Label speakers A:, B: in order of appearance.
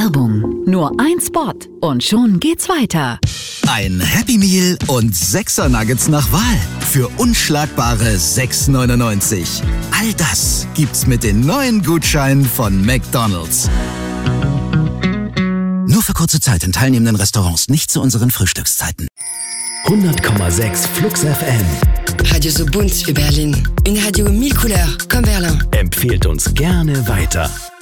A: Werbung. Nur ein Spot und schon geht's weiter.
B: Ein Happy Meal und 6er Nuggets nach Wahl für unschlagbare 6,99. All das gibt's mit den neuen Gutscheinen von McDonald's. Nur für kurze Zeit in teilnehmenden Restaurants, nicht zu unseren Frühstückszeiten.
C: 100,6 Flux FM.
D: Radio so bunt wie Berlin. Une radio mille couleurs, comme Berlin.
C: Empfehlt uns gerne weiter.